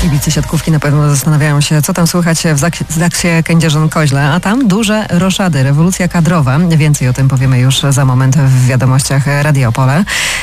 Kibice siatkówki na pewno zastanawiają się, co tam słychać w Zaksie Kędzierzyn-Koźle, a tam duże roszady, rewolucja kadrowa. Więcej o tym powiemy już za moment w wiadomościach Radia Opole.